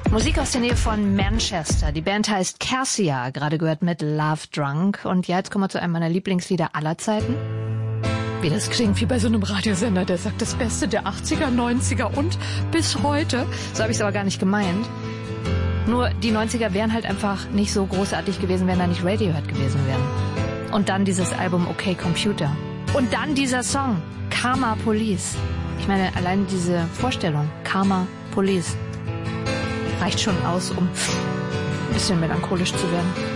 Musik aus der Nähe von Manchester. Die Band heißt Cassia, gerade gehört mit Love Drunk. Und ja, jetzt kommen wir zu einem meiner Lieblingslieder aller Zeiten. Wie das klingt, wie bei so einem Radiosender, der sagt das Beste der 80er, 90er und bis heute. So habe ich es aber gar nicht gemeint. Nur die 90er wären halt einfach nicht so großartig gewesen, wenn da nicht Radiohead gewesen wären. Und dann dieses Album Okay Computer. Und dann dieser Song, Karma Police. Ich meine, allein diese Vorstellung, Karma Police, reicht schon aus, um ein bisschen melancholisch zu werden.